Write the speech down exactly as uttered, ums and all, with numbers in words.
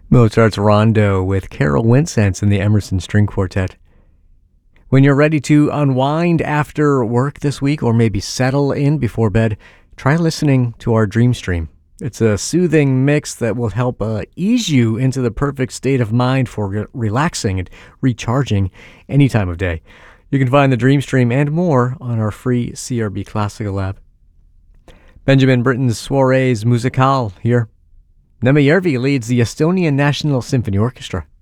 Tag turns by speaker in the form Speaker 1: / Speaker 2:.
Speaker 1: Mozart's Rondo with Carol Winsence and the Emerson String Quartet. When you're ready to unwind after work this week, or maybe settle in before bed, try listening to our Dream Stream. It's a soothing mix that will help uh, ease you into the perfect state of mind for re- relaxing and recharging any time of day. You can find the Dream Stream and more on our free C R B Classical app. Benjamin Britten's Soirées Musicales here. Nema Järvi leads the Estonian National Symphony Orchestra.